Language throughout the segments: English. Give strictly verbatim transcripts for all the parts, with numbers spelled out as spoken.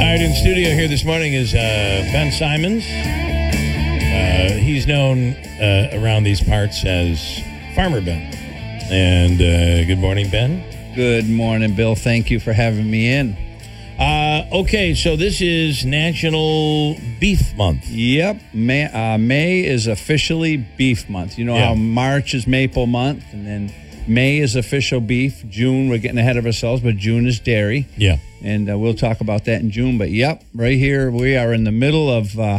All right, in studio here this morning is uh, Ben Simons. Uh, he's known uh, around these parts as Farmer Ben. And uh, good morning, Ben. Good morning, Bill. Thank you for having me in. Uh, okay, so this is National Beef Month. Yep. May, uh, May is officially Beef Month. You know Yeah. how March is Maple Month, and then May is official beef. June, we're getting ahead of ourselves, but June is dairy. Yeah. And uh, we'll talk about that in June. But, yep, right here we are in the middle of uh,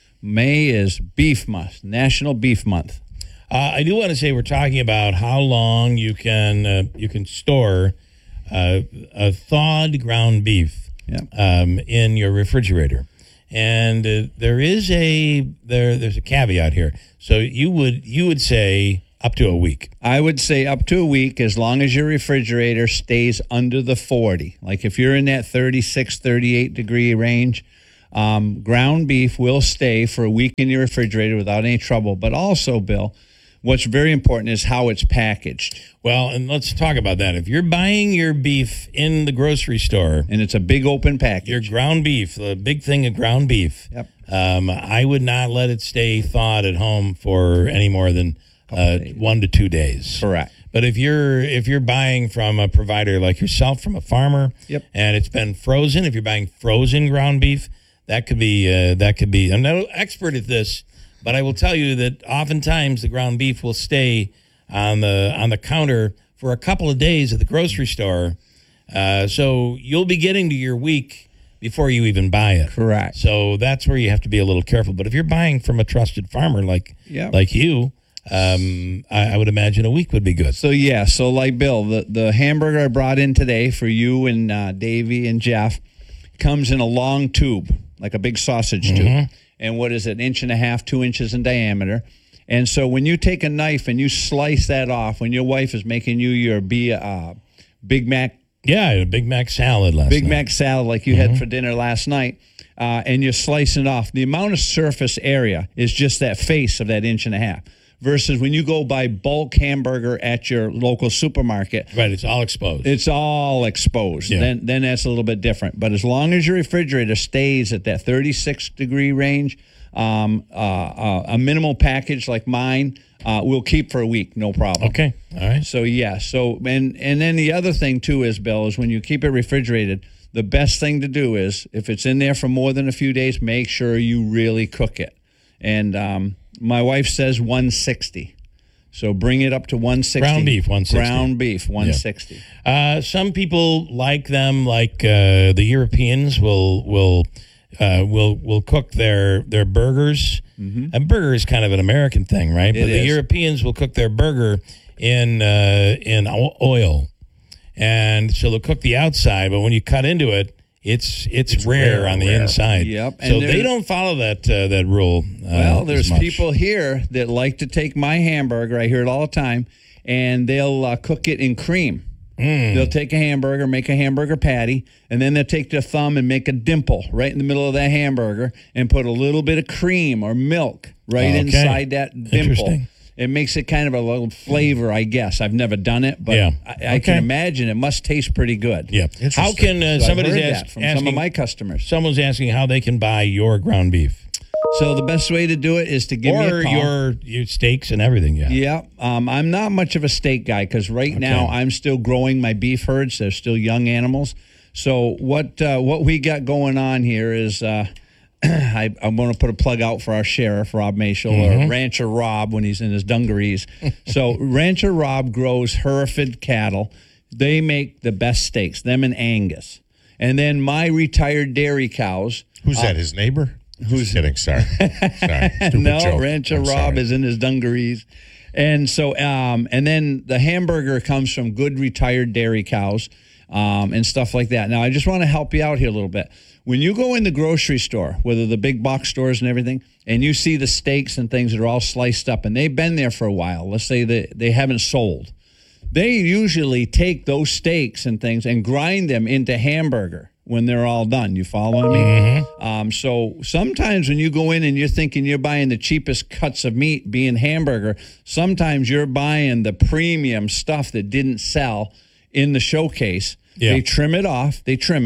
May is Beef Month, National Beef Month. Uh, I do want to say we're talking about how long you can uh, you can store uh, a thawed ground beef Yeah. um, in your refrigerator, and uh, there is a there there's a caveat here. So you would you would say up to a week. I would say up to a week as long as your refrigerator stays under the forty. Like if you're in that thirty-six, thirty-eight degree range, um, ground beef will stay for a week in your refrigerator without any trouble. But also, Bill, what's very important is how it's packaged. Well, and let's talk about that. If you're buying your beef in the grocery store, And it's a big open package. your ground beef, the big thing of ground beef, Yep. um, I would not let it stay thawed at home for any more than uh, one to two days. Correct. But if you're if you're buying from a provider like yourself, from a farmer, Yep. and it's been frozen, if you're buying frozen ground beef, that could be uh, that could be. I'm no expert at this, but I will tell you that oftentimes the ground beef will stay on the on the counter for a couple of days at the grocery store. Uh, so you'll be getting to your week before you even buy it. Correct. So that's where you have to be a little careful. But if you're buying from a trusted farmer like Yep. like you, um, I, I would imagine a week would be good. So, yeah, so like Bill, the, the hamburger I brought in today for you and uh, Davey and Jeff comes in a long tube, like a big sausage tube. And what is it, an inch and a half, two inches in diameter. And so when you take a knife and you slice that off, when your wife is making you your B, uh, Big Mac Yeah, I had a Big Mac salad last Big night. Mac salad like you had for dinner last night, uh, and you're slicing it off, the amount of surface area is just that face of that inch and a half. Versus when you go buy bulk hamburger at your local supermarket, Right, it's all exposed. it's all exposed. Yeah. Then then that's a little bit different. But as long as your refrigerator stays at that thirty-six degree range, um, uh, uh, a minimal package like mine uh, will keep for a week, no problem. Okay, all right. So yeah, so and and then the other thing too is, Bill, is when you keep it refrigerated, the best thing to do is if it's in there for more than a few days, make sure you really cook it. And um, my wife says one sixty. So bring it up to one sixty. Ground beef, one sixty. Ground beef, one sixty. Uh, some people like them, like uh, the Europeans will will uh, will will cook their their burgers. A burger is kind of an American thing, right? It but the is. Europeans will cook their burger in uh, in o- oil, and so they'll cook the outside, but when you cut into it, it's it's, rare, rare, on the rare. inside. Yep, and So they there- don't follow that uh, that rule. Uh, Well, as there's much. people here that like to take my hamburger. I hear it all the time, and they'll uh, cook it in cream. Mm. They'll take a hamburger, make a hamburger patty, and then they'll take their thumb and make a dimple right in the middle of that hamburger and put a little bit of cream or milk right Okay. inside that dimple. Interesting. It makes it kind of a little flavor, I guess. I've never done it, but Yeah. I, I Okay. can imagine it must taste pretty good. Yeah. How can uh, So I've somebody's heard ask, that from asking? some of my customers. Someone's asking how they can buy your ground beef So the best way to do it is to give me or a call. your your steaks and everything. Yeah. Yeah, um, I'm not much of a steak guy because right now I'm still growing my beef herds. They're still young animals. So what uh, what we got going on here is uh, I, I'm going to put a plug out for our sheriff, Rob Mashel, or Rancher Rob when he's in his dungarees. So Rancher Rob grows Hereford cattle. They make the best steaks, them and Angus. And then my retired dairy cows. Who's that? His neighbor? Who's kidding? Sorry, sorry. Stupid No, joke. Rancher I'm Rob sorry. is in his dungarees. And so, um, and then the hamburger comes from good retired dairy cows um, and stuff like that. Now, I just want to help you out here a little bit. When you go in the grocery store, whether the big box stores and everything, and you see the steaks and things that are all sliced up, and they've been there for a while, let's say that they haven't sold, they usually take those steaks and things and grind them into hamburger when they're all done. You following me? Mm-hmm. Um, so sometimes when you go in and you're thinking you're buying the cheapest cuts of meat, being hamburger, sometimes you're buying the premium stuff that didn't sell in the showcase. Yeah. They trim it off, they trim it,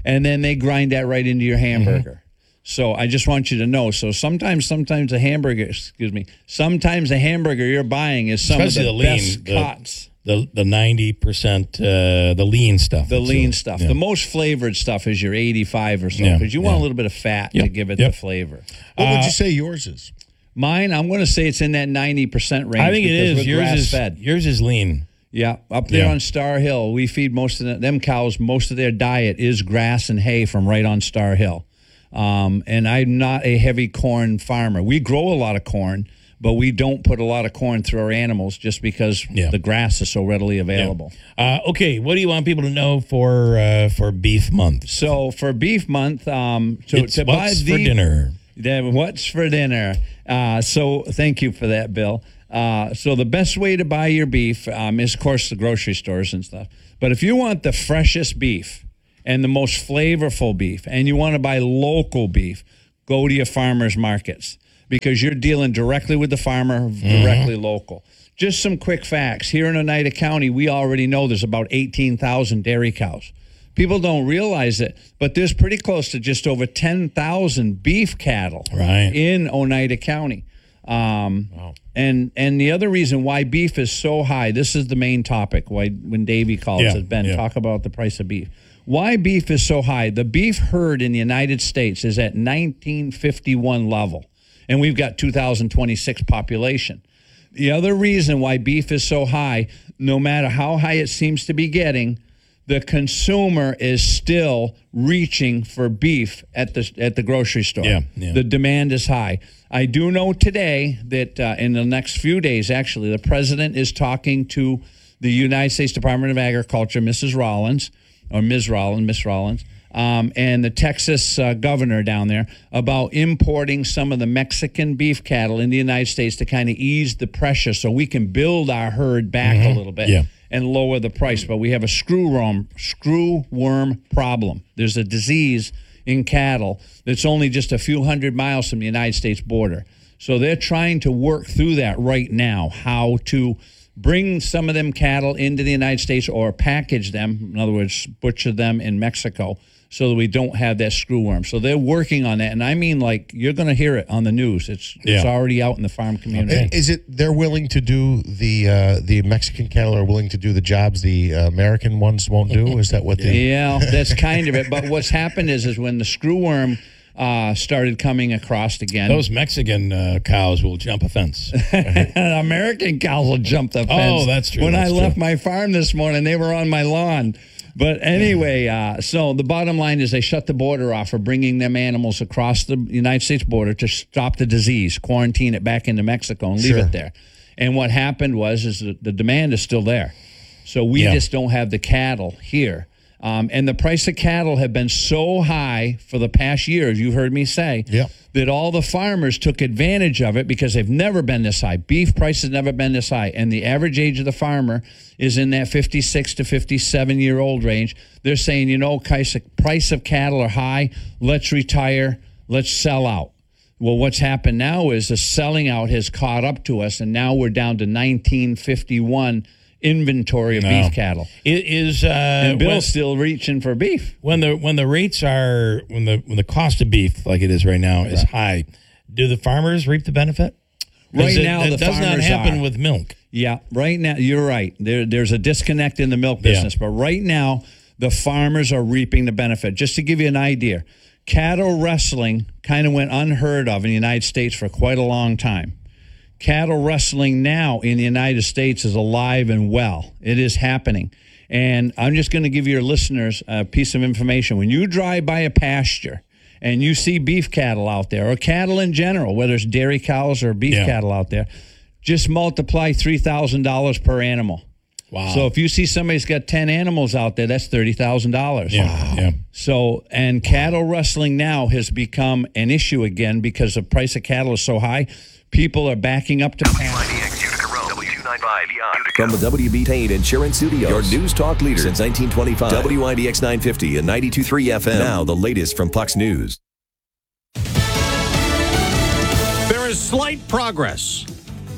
and then they grind that right into your hamburger. Mm-hmm. So I just want you to know. So sometimes, sometimes a hamburger, excuse me, sometimes a hamburger you're buying is some Especially of the, the lean, best the, cuts. The the ninety percent, uh, the lean stuff. The lean a, stuff. Yeah. The most flavored stuff is your eighty-five or so, Yeah, because you want yeah. a little bit of fat Yep, to give it yep. the flavor. What would Uh, you say yours is? Mine, I'm going to say it's in that ninety percent range. I think it because is. we're Yours is grass-fed. yours is lean. Yeah, up there Yeah. on Star Hill, we feed most of the, them cows. Most of their diet is grass and hay from right on Star Hill. Um, and I'm not a heavy corn farmer. We grow a lot of corn, but we don't put a lot of corn through our animals just because Yeah. the grass is so readily available. Uh, okay, what do you want people to know for uh, for Beef Month? So for Beef Month, um, to, It's to buy what's for the- dinner. Then what's for dinner? Uh, so thank you for that, Bill. Uh, so the best way to buy your beef um, is, of course, the grocery stores and stuff. But if you want the freshest beef and the most flavorful beef, and you want to buy local beef, go to your farmers markets because you're dealing directly with the farmer, directly local. Just some quick facts. Here in Oneida County, we already know there's about eighteen thousand dairy cows. People don't realize it, but there's pretty close to just over ten thousand beef cattle Right. in Oneida County. Um, Wow. And and the other reason why beef is so high, this is the main topic. Why when Davey calls Yeah, it, Ben, yeah. talk about the price of beef. Why beef is so high? The beef herd in the United States is at nineteen fifty-one level, and we've got two thousand twenty-six population. The other reason why beef is so high, no matter how high it seems to be getting, the consumer is still reaching for beef at the at the grocery store. Yeah, yeah. The demand is high. I do know today that uh, in the next few days, actually, the president is talking to the United States Department of Agriculture, Missus Rollins, or Miz Rollins, Miss Rollins, um, and the Texas uh, governor down there about importing some of the Mexican beef cattle in the United States to kind of ease the pressure so we can build our herd back a little bit. Yeah. And lower the price, but we have a screwworm screwworm problem. There's a disease in cattle that's only just a few hundred miles from the United States border. So they're trying to work through that right now, how to bring some of them cattle into the United States or package them, in other words, butcher them in Mexico, so that we don't have that screwworm. So they're working on that, and I mean, like, you're going to hear it on the news. It's it's Yeah. already out in the farm community. I- Is it they're willing to do the uh, the Mexican cattle are willing to do the jobs the uh, American ones won't do? Is that what the Yeah, that's kind of it. But what's happened is, is when the screwworm uh, started coming across again, Those Mexican uh, cows will jump a fence. American cows will jump the fence. Oh, that's true, When that's I left true. my farm this morning, they were on my lawn. But anyway, uh, so the bottom line is they shut the border off for bringing them animals across the United States border to stop the disease, quarantine it back into Mexico and leave Sure. it there. And what happened was is that the demand is still there. So we Yeah. just don't have the cattle here. Um, and the price of cattle have been so high for the past year, as you've heard me say, Yeah. that all the farmers took advantage of it because they've never been this high. Beef prices never been this high. And the average age of the farmer is in that fifty-six to fifty-seven year old range. They're saying, you know, price of- price of cattle are high. Let's retire. Let's sell out. Well, what's happened now is the selling out has caught up to us, and now we're down to nineteen fifty-one inventory of No. beef cattle. It is uh, And Bill's when, still reaching for beef. when the when the rates are when the when the cost of beef like it is right now is high. Do the farmers reap the benefit? Right Is it- now, that the does not farmers happen are. with milk. Yeah, right now, you're right. There, there's a disconnect in the milk business. But right now, the farmers are reaping the benefit. Just to give you an idea, cattle wrestling kind of went unheard of in the United States for quite a long time. Cattle wrestling now in the United States is alive and well. It is happening. And I'm just going to give your listeners a piece of information. When you drive by a pasture and you see beef cattle out there, or cattle in general, whether it's dairy cows or beef Yeah. cattle out there, just multiply three thousand dollars per animal. Wow. So if you see somebody's got ten animals out there, that's thirty thousand dollars. Yeah, yeah. So, and cattle rustling now has become an issue again because the price of cattle is so high. People are backing up to W I D X Utica Road, W two ninety-five Utica. From the W B Payne Insurance Studios, your news talk leader since nineteen twenty-five. W I D X nine fifty and ninety-two point three F M. Now the latest from Fox News. There is slight progress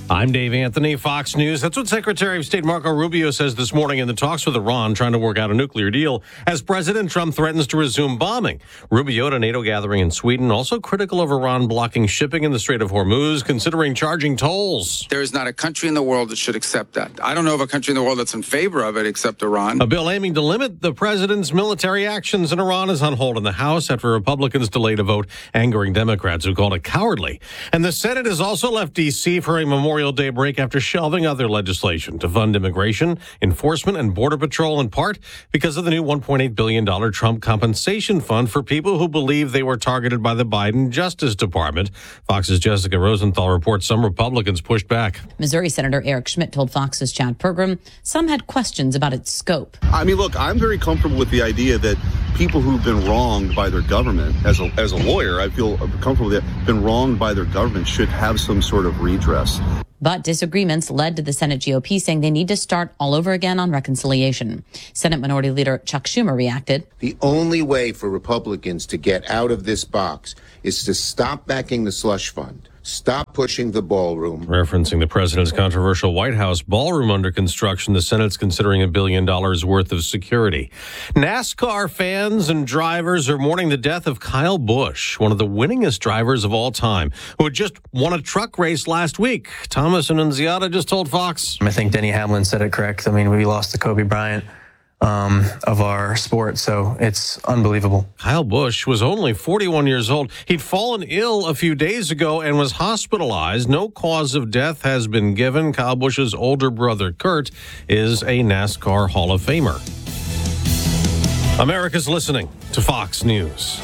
I'm Dave Anthony, Fox News. That's what Secretary of State Marco Rubio says this morning in the talks with Iran trying to work out a nuclear deal as President Trump threatens to resume bombing. Rubio at a NATO gathering in Sweden also critical of Iran blocking shipping in the Strait of Hormuz, considering charging tolls. There is not a country in the world that should accept that. I don't know of a country in the world that's in favor of it except Iran. A bill aiming to limit the president's military actions in Iran is on hold in the House after Republicans delayed a vote, angering Democrats who called it cowardly. And the Senate has also left D C for a Memorial Day break after shelving other legislation to fund immigration, enforcement, and Border Patrol, in part because of the new one point eight billion dollars Trump compensation fund for people who believe they were targeted by the Biden Justice Department. Fox's Jessica Rosenthal reports some Republicans pushed back. Missouri Senator Eric Schmidt told Fox's Chad Pergram some had questions about its scope. I mean, look, I'm very comfortable with the idea that people who've been wronged by their government, as a, as a lawyer, I feel comfortable that been wronged by their government should have some sort of redress. But disagreements led to the Senate G O P saying they need to start all over again on reconciliation. Senate Minority Leader Chuck Schumer reacted. The only way for Republicans to get out of this box is to stop backing the slush fund. Stop pushing the ballroom. Referencing the president's controversial White House ballroom under construction, the Senate's considering a billion dollars worth of security. NASCAR fans and drivers are mourning the death of Kyle Busch, one of the winningest drivers of all time, who had just won a truck race last week. Thomas Annunziata just told Fox. I think Denny Hamlin said it correct. I mean, we lost to Kobe Bryant. Um, of our sport, so it's unbelievable. Kyle Busch was only forty-one years old. He'd fallen ill a few days ago and was hospitalized. No cause of death has been given. Kyle Busch's older brother, Kurt, is a NASCAR Hall of Famer. America's listening to Fox News.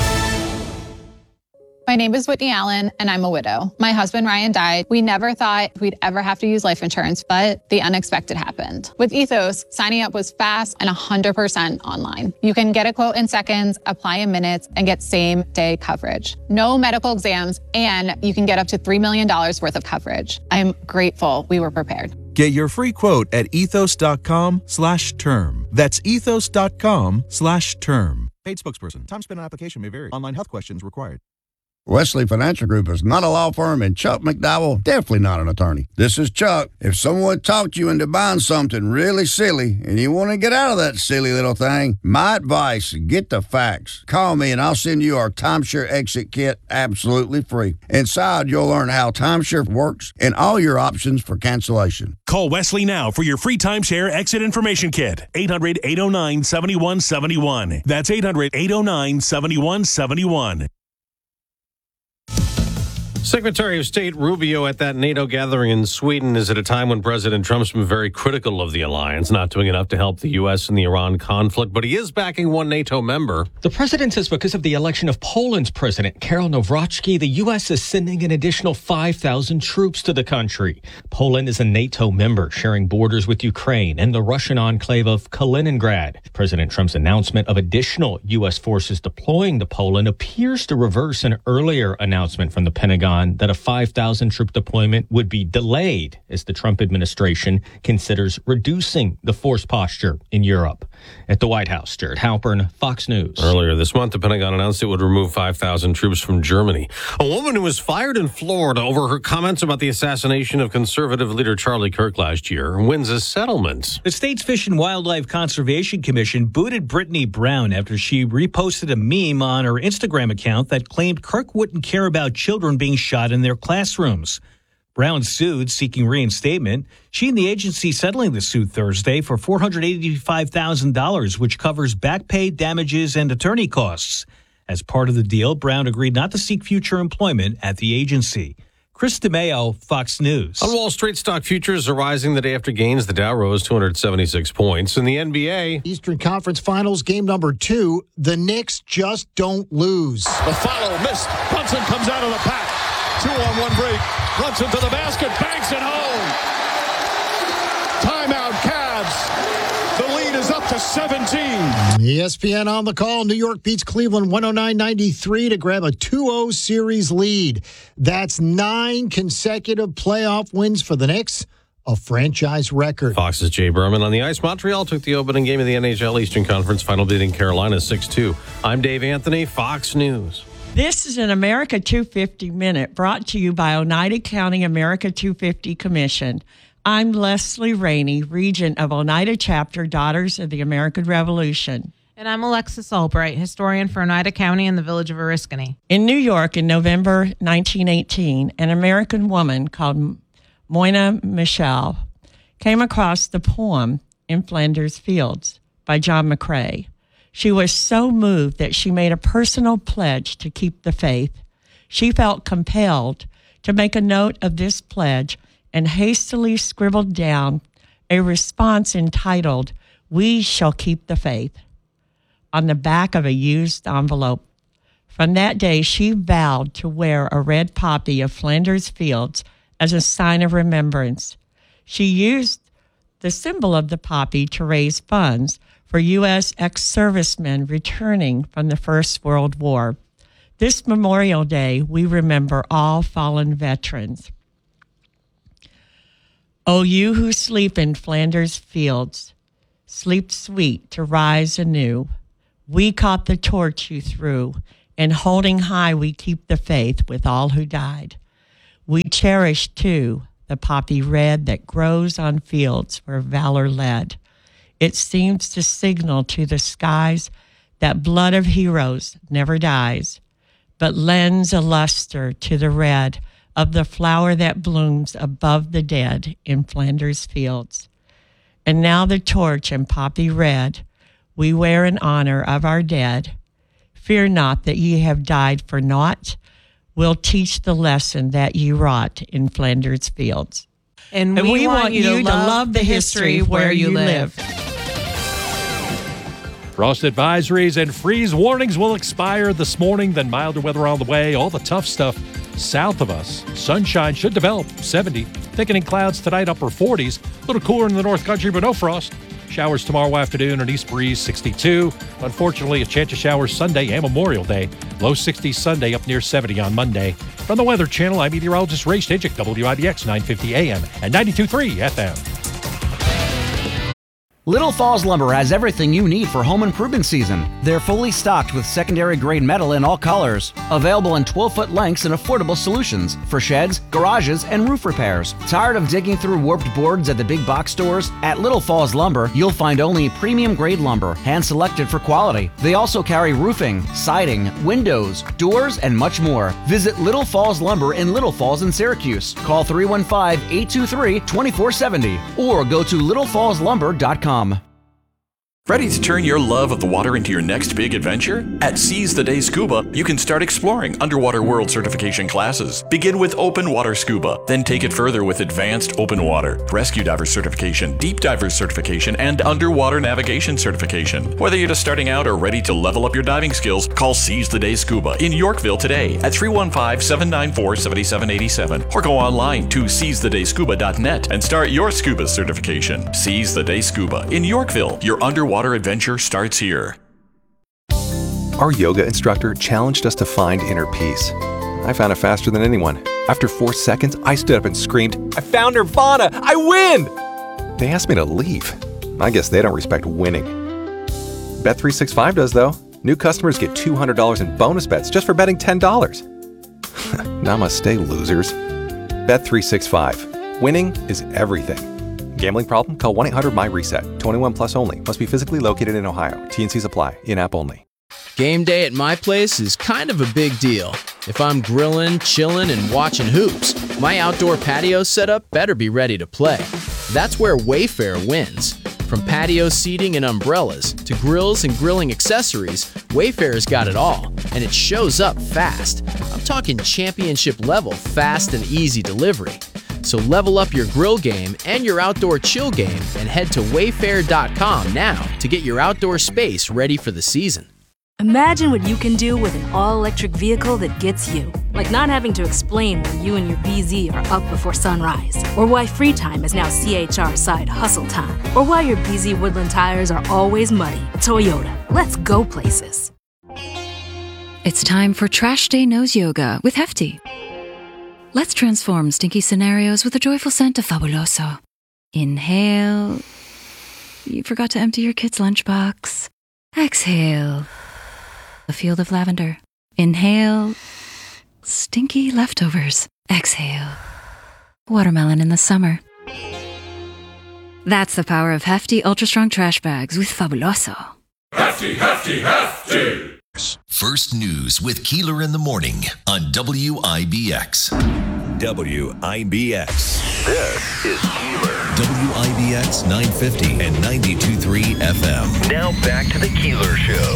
My name is Whitney Allen, and I'm a widow. My husband, Ryan, died. We never thought we'd ever have to use life insurance, but the unexpected happened. With Ethos, signing up was fast and one hundred percent online. You can get a quote in seconds, apply in minutes, and get same-day coverage. No medical exams, and you can get up to three million dollars worth of coverage. I'm grateful we were prepared. Get your free quote at ethos.com slash term. That's ethos.com slash term. Paid spokesperson. Time spent on application may vary. Online health questions required. Wesley Financial Group is not a law firm, and Chuck McDowell definitely not an attorney. This is Chuck. If someone talked you into buying something really silly and you want to get out of that silly little thing, my advice, get the facts. Call me and I'll send you our timeshare exit kit absolutely free. Inside, you'll learn how timeshare works and all your options for cancellation. Call Wesley now for your free timeshare exit information kit. eight hundred, eight oh nine, seven one seven one. That's eight hundred, eight oh nine, seven one seven one. Secretary of State Rubio at that NATO gathering in Sweden is at a time when President Trump's been very critical of the alliance, not doing enough to help the U S in the Iran conflict, but he is backing one NATO member. The president says because of the election of Poland's president, Karol Nawrocki, the U S is sending an additional five thousand troops to the country. Poland is a NATO member sharing borders with Ukraine and the Russian enclave of Kaliningrad. President Trump's announcement of additional U S forces deploying to Poland appears to reverse an earlier announcement from the Pentagon that a five thousand troop deployment would be delayed as the Trump administration considers reducing the force posture in Europe. At the White House, Jared Halpern, Fox News. Earlier this month, the Pentagon announced it would remove five thousand troops from Germany. A woman who was fired in Florida over her comments about the assassination of conservative leader Charlie Kirk last year wins a settlement. The state's Fish and Wildlife Conservation Commission booted Brittany Brown after she reposted a meme on her Instagram account that claimed Kirk wouldn't care about children being shot in their classrooms. Brown sued, seeking reinstatement. She and the agency settling the suit Thursday for four hundred eighty-five thousand dollars, which covers back pay, damages, and attorney costs. As part of the deal, Brown agreed not to seek future employment at the agency. Chris DeMeo, Fox News. On Wall Street, stock futures are rising the day after gains. The Dow rose two hundred seventy-six points. In the N B A, Eastern Conference Finals, game number two, the Knicks just don't lose. The follow missed. Brunson comes out of the pack. Two on one break. Brunson to the basket. Banks it home. Timeout, Cavs. The lead is up to seventeen. E S P N on the call. New York beats Cleveland one oh nine ninety-three to grab a two oh series lead. That's nine consecutive playoff wins for the Knicks, a franchise record. Fox's Jay Berman on the ice. Montreal took the opening game of the N H L Eastern Conference Final, beating Carolina six two. I'm Dave Anthony, Fox News. This is an America two fifty Minute brought to you by Oneida County America two fifty Commission. I'm Leslie Rainey, Regent of Oneida Chapter Daughters of the American Revolution. And I'm Alexis Albright, historian for Oneida County and the village of Oriskany. In New York in November nineteen eighteen, an American woman called Moyna Michel came across the poem In Flanders Fields by John McCrae. She was so moved that she made a personal pledge to keep the faith. She felt compelled to make a note of this pledge and hastily scribbled down a response entitled, "We shall keep the faith," on the back of a used envelope. From that day, she vowed to wear a red poppy of Flanders Fields as a sign of remembrance. She used the symbol of the poppy to raise funds for U S ex-servicemen returning from the First World War. This Memorial Day, we remember all fallen veterans. O you who sleep in Flanders Fields, sleep sweet to rise anew. We caught the torch you threw, and holding high we keep the faith with all who died. We cherish, too, the poppy red that grows on fields where valor led. It seems to signal to the skies that blood of heroes never dies, but lends a luster to the red of the flower that blooms above the dead in Flanders Fields. And now the torch and poppy red we wear in honor of our dead. Fear not that ye have died for naught. We'll teach the lesson that ye wrought in Flanders Fields. And, and we, we want, want you to love, love the history where you live. Frost advisories and freeze warnings will expire this morning, then milder weather on the way. All the tough stuff south of us. Sunshine should develop, seventy. Thickening clouds tonight, upper forties. A little cooler in the North Country, but no frost. Showers tomorrow afternoon, an east breeze, sixty-two. Unfortunately, a chance of showers Sunday and Memorial Day. Low sixties Sunday, up near seventy on Monday. From the Weather Channel, I'm meteorologist Ray Stajic, W I D X nine fifty A M and ninety-two point three F M. Little Falls Lumber has everything you need for home improvement season. They're fully stocked with secondary grade metal in all colors. Available in twelve-foot lengths and affordable solutions for sheds, garages, and roof repairs. Tired of digging through warped boards at the big box stores? At Little Falls Lumber, you'll find only premium grade lumber, hand-selected for quality. They also carry roofing, siding, windows, doors, and much more. Visit Little Falls Lumber in Little Falls in Syracuse. Call three one five, eight two three, two four seven zero or go to little falls lumber dot com. Ready to turn your love of the water into your next big adventure? At Seize the Day Scuba, you can start exploring underwater world certification classes. Begin with open water scuba, then take it further with advanced open water, rescue diver certification, deep diver certification, and underwater navigation certification. Whether you're just starting out or ready to level up your diving skills, call Seize the Day Scuba in Yorkville today at three one five, seven nine four, seven seven eight seven or go online to seize the day scuba dot net and start your scuba certification. Seize the Day Scuba in Yorkville, your underwater Water adventure starts here. Our yoga instructor challenged us to find inner peace. I found it faster than anyone. After four seconds, I stood up and screamed, "I found Nirvana! I win!" They asked me to leave. I guess they don't respect winning. Bet three sixty-five does, though. New customers get two hundred dollars in bonus bets just for betting ten dollars. Namaste, losers. Bet three sixty-five. Winning is everything. Gambling problem? Call one eight hundred my reset. twenty-one plus only. Must be physically located in Ohio. T and C's apply. In-app only. Game day at my place is kind of a big deal. If I'm grilling, chilling, and watching hoops, my outdoor patio setup better be ready to play. That's where Wayfair wins. From patio seating and umbrellas to grills and grilling accessories, Wayfair's got it all, and it shows up fast. I'm talking championship level fast and easy delivery. So level up your grill game and your outdoor chill game and head to wayfair dot com now to get your outdoor space ready for the season. Imagine what you can do with an all-electric vehicle that gets you. Like not having to explain why you and your B Z are up before sunrise, or why free time is now C H R side hustle time, or why your B Z Woodland tires are always muddy. Toyota, let's go places. It's time for Trash Day Nose Yoga with Hefty. Let's transform stinky scenarios with a joyful scent of Fabuloso. Inhale. You forgot to empty your kid's lunchbox. Exhale. A field of lavender. Inhale, stinky leftovers. Exhale, watermelon in the summer. That's the power of Hefty Ultra Strong Trash Bags with Fabuloso. Hefty, hefty, hefty. First News with Keeler in the morning on W I B X. W I B X. This is Keeler. W I B X nine fifty and ninety-two point three F M. Now back to the Keeler Show.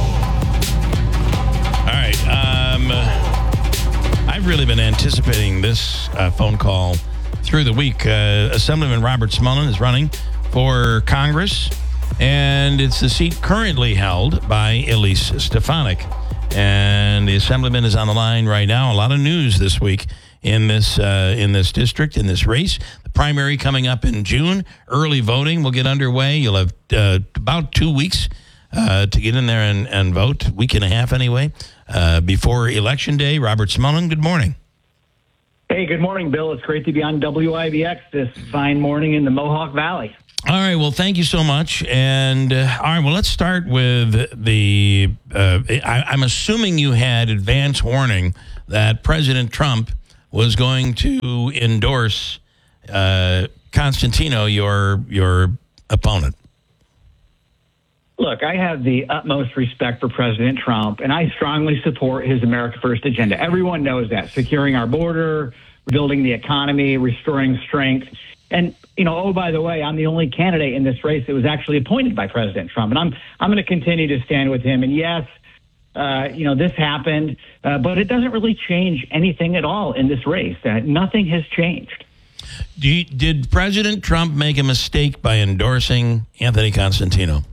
All right. Um, I've really been anticipating this uh, phone call through the week. Uh, Assemblyman Robert Smullen is running for Congress, and it's the seat currently held by Elise Stefanik. And the Assemblyman is on the line right now. A lot of news this week in this uh, in this district, in this race. The primary coming up in June. Early voting will get underway. You'll have uh, about two weeks uh, to get in there and, and vote, week and a half anyway, uh, before Election Day. Robert Smullen, good morning. Hey, good morning, Bill. It's great to be on W I B X this fine morning in the Mohawk Valley. All right. Well, thank you so much. And uh, all right. Well, let's start with the. Uh, I, I'm assuming you had advance warning that President Trump was going to endorse uh, Constantino, your your opponent. Look, I have the utmost respect for President Trump, and I strongly support his America First agenda. Everyone knows that. Securing our border, rebuilding the economy, restoring strength. And, you know, oh, by the way, I'm the only candidate in this race that was actually appointed by President Trump. And I'm I'm going to continue to stand with him. And, yes, uh, you know, this happened, uh, but it doesn't really change anything at all in this race. Uh, nothing has changed. Do you, did President Trump make a mistake by endorsing Anthony Constantino?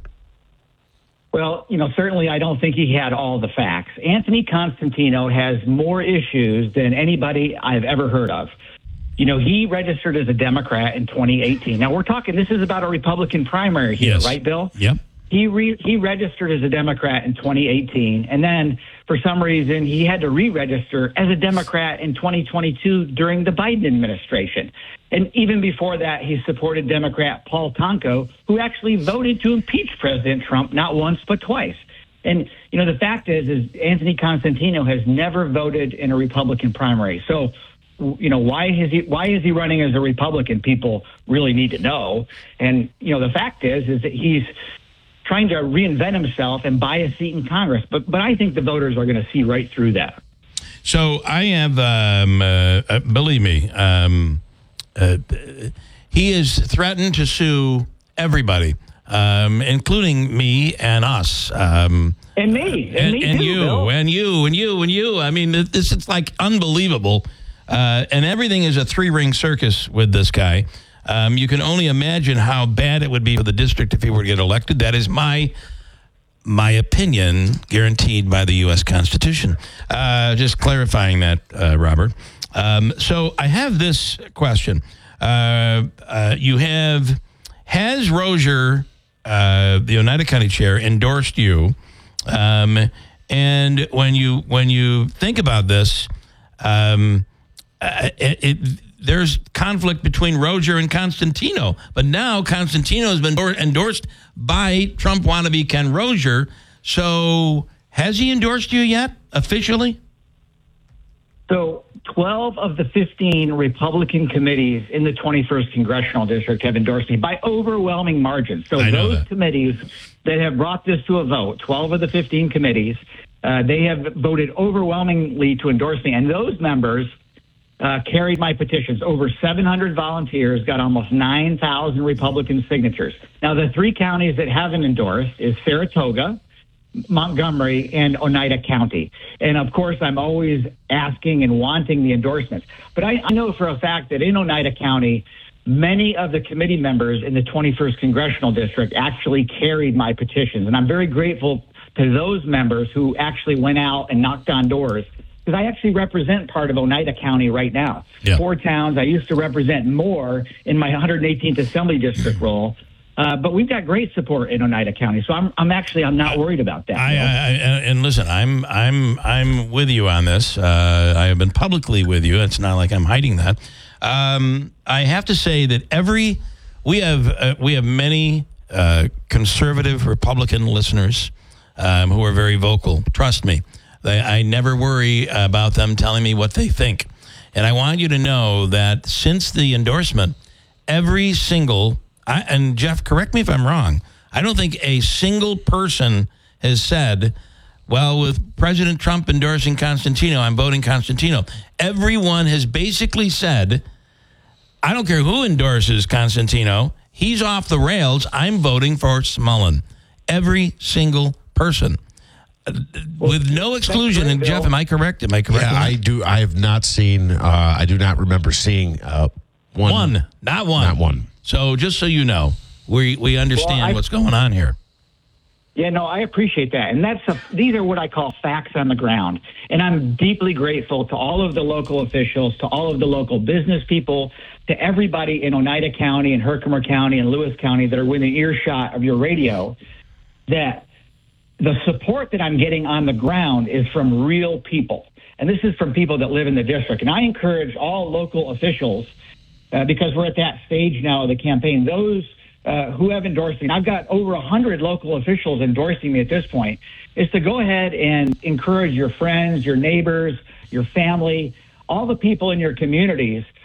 Well, you know, certainly I don't think he had all the facts. Anthony Constantino has more issues than anybody I've ever heard of. You know, he registered as a Democrat in twenty eighteen. Now, we're talking, this is about a Republican primary here, yes. right, Bill? Yep. He re, he registered as a Democrat in twenty eighteen, and then for some reason he had to re-register as a Democrat in twenty twenty-two during the Biden administration. And even before that, he supported Democrat Paul Tonko, who actually voted to impeach President Trump not once but twice. And, you know, the fact is, is Anthony Constantino has never voted in a Republican primary. So, you know, why is he why is he running as a Republican? People really need to know. And, you know, the fact is, is that he's trying to reinvent himself and buy a seat in Congress. But but I think the voters are going to see right through that. So I have, um, uh, uh, believe me, um, uh, he has threatened to sue everybody, um, including me and us. Um, and me. And, and, me and too, you, Bill. and you, and you, and you. I mean, this is like unbelievable. Uh, and everything is a three-ring circus with this guy. Um, you can only imagine how bad it would be for the district if he were to get elected. That is my my opinion, guaranteed by the U S Constitution. Uh, just clarifying that, uh, Robert. Um, so I have this question. Uh, uh, you have, has Rozier, uh, the Oneida County chair, endorsed you? Um, and when you when you think about this, um, uh, it, it there's conflict between Rozier and Constantino, but now Constantino has been endorsed by Trump wannabe Ken Rozier. So has he endorsed you yet, officially? So twelve of the fifteen Republican committees in the twenty-first Congressional District have endorsed me by overwhelming margins. So those that. committees that have brought this to a vote, twelve of the fifteen committees, uh, they have voted overwhelmingly to endorse me. And those members Uh, carried my petitions. Over seven hundred volunteers got almost nine thousand Republican signatures. Now, the three counties that haven't endorsed is Saratoga, Montgomery, and Oneida County. And, of course, I'm always asking and wanting the endorsements. But I, I know for a fact that in Oneida County, many of the committee members in the twenty-first Congressional District actually carried my petitions. And I'm very grateful to those members who actually went out and knocked on doors. Because I actually represent part of Oneida County right now. Yeah. Four towns. I used to represent more in my one hundred eighteenth Assembly District role. Uh, but we've got great support in Oneida County. So I'm I'm actually I'm not worried about that. I, I, I, and listen, I'm I'm I'm with you on this. Uh, I have been publicly with you. It's not like I'm hiding that. Um, I have to say that every we have uh, we have many uh, conservative Republican listeners um, who are very vocal. Trust me. They, I never worry about them telling me what they think. And I want you to know that since the endorsement, every single, I, and Jeff, correct me if I'm wrong, I don't think a single person has said, well, with President Trump endorsing Constantino, I'm voting Constantino. Everyone has basically said, I don't care who endorses Constantino, he's off the rails, I'm voting for Smullen. Every single person. With no exclusion. And Jeff, am I correct? Am I correct? Yeah, I do. I have not seen, uh, I do not remember seeing uh, one. One, not one. Not one. So just so you know, we, we understand well, I, what's going on here. Yeah, no, I appreciate that. And that's a, these are what I call facts on the ground. And I'm deeply grateful to all of the local officials, to all of the local business people, to everybody in Oneida County and Herkimer County and Lewis County that are within earshot of your radio, that the support that I'm getting on the ground is from real people. And this is from people that live in the district. And I encourage all local officials, uh, because we're at that stage now of the campaign, those uh, who have endorsed me, and I've got over one hundred local officials endorsing me at this point, is to go ahead and encourage your friends, your neighbors, your family, all the people in your communities